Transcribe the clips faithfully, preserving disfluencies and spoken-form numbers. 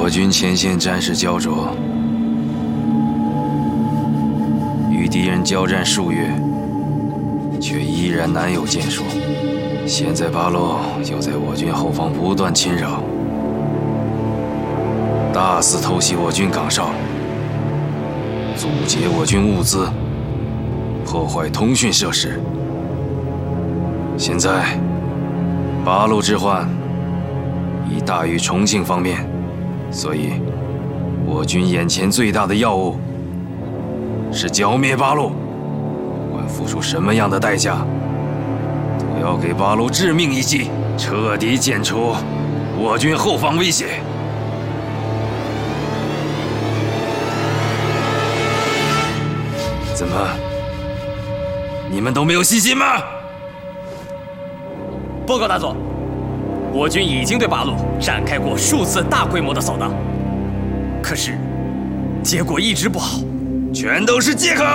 我军前线战事焦灼，与敌人交战数月，却依然难有建树。现在八路又在我军后方不断侵扰，大肆偷袭我军岗哨，阻截我军物资，破坏通讯设施。现在八路之患已大于重庆方面，所以我军眼前最大的要务是剿灭八路，不管付出什么样的代价，都要给八路致命一击，彻底剪除我军后方威胁。怎么，你们都没有信心吗？ 报告大佐，我军已经对八路展开过数次大规模的扫荡，可是结果一直不好， 全都是借口。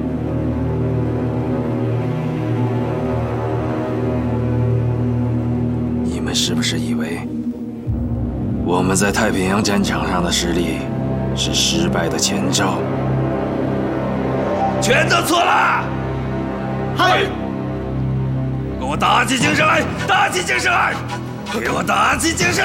你们是不是以为我们在太平洋战场上的实力是失败的前兆？全都错了！ 嗨！ 给我打起精神来！打起精神来！给我打起精神！